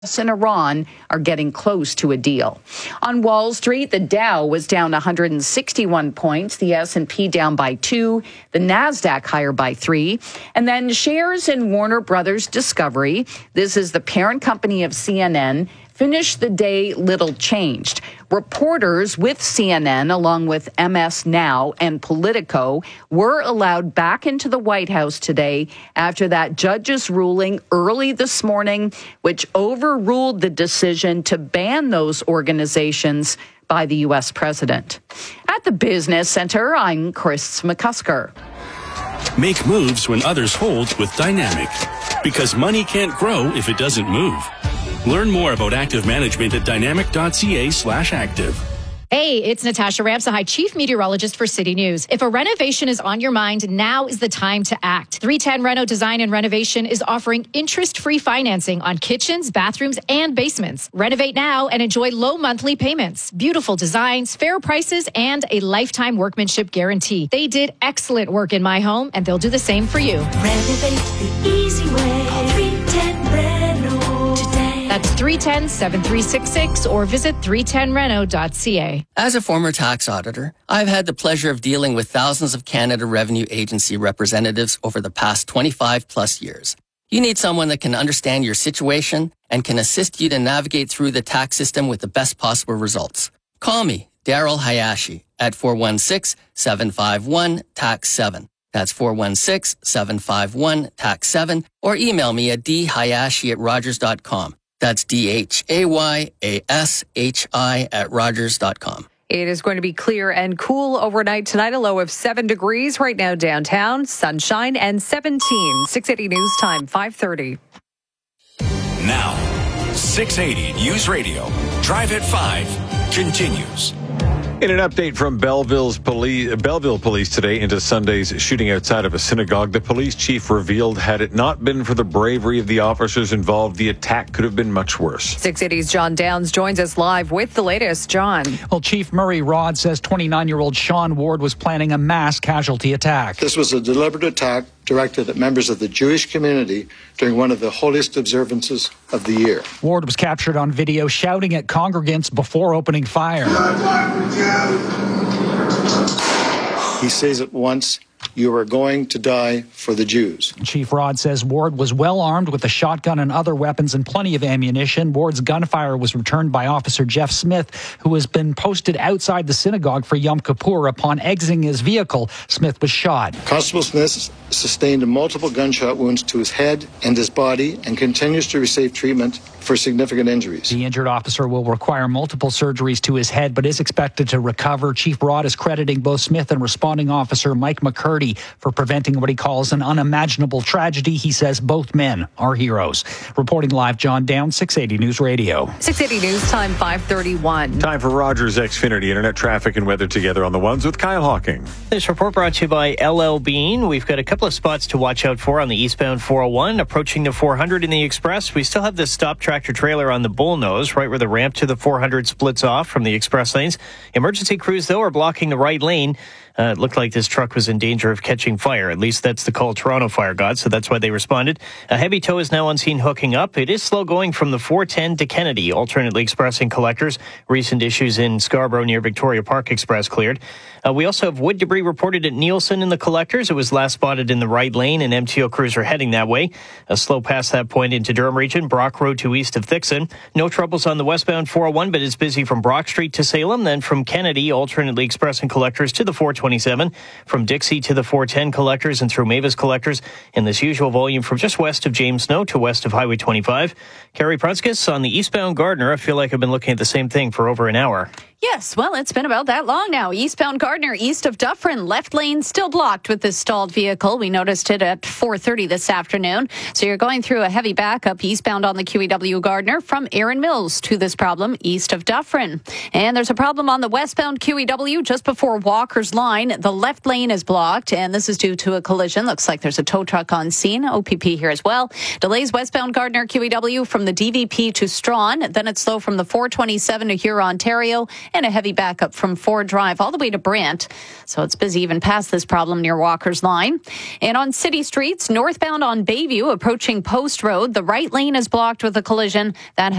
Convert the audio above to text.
and Iran are getting close to a deal. On Wall Street, the Dow was down 161 points, the S&P down by 2, the Nasdaq higher by 3, and then shares in Warner Brothers Discovery, this is the parent company of CNN, finished the day little changed. Reporters with CNN, along with MS Now and Politico, were allowed back into the White House today after that judge's ruling early this morning, which overruled the decision to ban those organizations by the U.S. president. At the Business Center, I'm Chris McCusker. Make moves when others hold with Dynamic, because money can't grow if it doesn't move. Learn more about active management at dynamic.ca/active. Hey, it's Natasha Ramsahai, Chief Meteorologist for City News. If a renovation is on your mind, now is the time to act. 310 Reno Design and Renovation is offering interest-free financing on kitchens, bathrooms, and basements. Renovate now and enjoy low monthly payments, beautiful designs, fair prices, and a lifetime workmanship guarantee. They did excellent work in my home, and they'll do the same for you. Renovate the easy way. Call 310 Reno today. That's 310-7366 or visit 310reno.ca. As a former tax auditor, I've had the pleasure of dealing with thousands of Canada Revenue Agency representatives over the past 25 plus years. You need someone that can understand your situation and can assist you to navigate through the tax system with the best possible results. Call me, Daryl Hayashi, at 416-751-TAX-7. That's 416-751-TAX-7, or email me at dhayashi@rogers.com. That's DHAYASHI@rogers.com. It is going to be clear and cool overnight tonight, a low of 7 degrees right now downtown, sunshine and 17. 680 News Time, 5:30. Now, 680 News Radio, Drive at 5, continues. In an update from Belleville police today into Sunday's shooting outside of a synagogue, the police chief revealed had it not been for the bravery of the officers involved, the attack could have been much worse. 680's John Downs joins us live with the latest. John. Well, Chief Murray Rod says 29-year-old Sean Ward was planning a mass casualty attack. This was a deliberate attack directed at members of the Jewish community during one of the holiest observances of the year. Ward was captured on video shouting at congregants before opening fire. He says at once, "You are going to die for the Jews." Chief Rod says Ward was well armed with a shotgun and other weapons and plenty of ammunition. Ward's gunfire was returned by Officer Jeff Smith, who has been posted outside the synagogue for Yom Kippur. Upon exiting his vehicle, Smith was shot. Constable Smith sustained multiple gunshot wounds to his head and his body and continues to receive treatment for significant injuries. The injured officer will require multiple surgeries to his head, but is expected to recover. Chief Rod is crediting both Smith and responding officer Mike McCurdy for preventing what he calls an unimaginable tragedy. He says both men are heroes. Reporting live, John Downs, 680 News Radio. 680 News Time, 5:31. Time for Rogers Xfinity Internet traffic and weather together on the ones with Kyle Hawking. This report brought to you by LL Bean. We've got a couple of spots to watch out for on the eastbound 401, approaching the 400 in the Express. We still have this stop tractor trailer on the Bullnose, right where the ramp to the 400 splits off from the express lanes. Emergency crews, though, are blocking the right lane. It looked like this truck was in danger of catching fire. At least that's the call Toronto Fire got, so that's why they responded. A heavy tow is now on scene hooking up. It is slow going from the 410 to Kennedy, alternately expressing collectors. Recent issues in Scarborough near Victoria Park Express cleared. We also have wood debris reported at Nielsen in the collectors. It was last spotted in the right lane, and MTO crews are heading that way. Slow past that point into Durham region, Brock Road to east of Thixon. No troubles on the westbound 401, but it's busy from Brock Street to Salem, then from Kennedy, alternately expressing collectors to the 427, from Dixie to the 410 collectors and through Mavis collectors, in this usual volume from just west of James Snow to west of Highway 25. Carrie Prunskis on the eastbound Gardner. I feel like I've been looking at the same thing for over an hour. Yes, well, it's been about that long now. Eastbound Gardner, east of Dufferin, left lane still blocked with this stalled vehicle. We noticed it at 4:30 this afternoon. So you're going through a heavy backup eastbound on the QEW Gardner from Erin Mills to this problem east of Dufferin. And there's a problem on the westbound QEW just before Walker's Lawn. line, the left lane is blocked, and this is due to a collision. Looks like there's a tow truck on scene. OPP here as well. Delays westbound Gardner QEW from the DVP to Strawn. Then it's slow from the 427 to Huron, Ontario, and a heavy backup from Ford Drive all the way to Brant. So it's busy even past this problem near Walker's Line. And on city streets, northbound on Bayview, approaching Post Road, the right lane is blocked with a collision. That